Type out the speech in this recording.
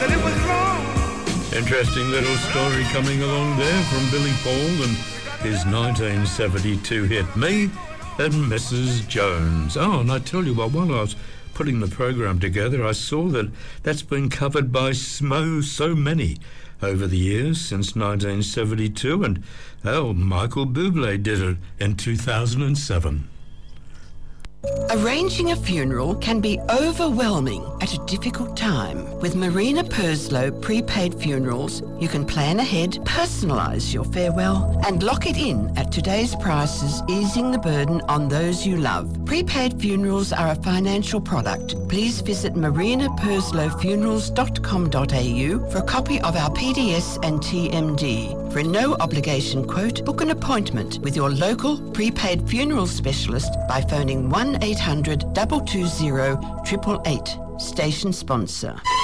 that it was wrong. Interesting little story coming along there from Billy Paul and his 1972 hit, Me and Mrs. Jones. Oh, and I tell you what, while I was putting the program together, I saw that that's been covered by so many over the years since 1972, and Michael Bublé did it in 2007. Arranging a funeral can be overwhelming at a difficult time. With Marina Purslow Prepaid Funerals, you can plan ahead, personalise your farewell, and lock it in at today's prices, easing the burden on those you love. Prepaid funerals are a financial product. Please visit marinaperslowfunerals.com.au for a copy of our PDS and TMD. For a no-obligation quote, book an appointment with your local prepaid funeral specialist by phoning 1-800-220-888. Station sponsor.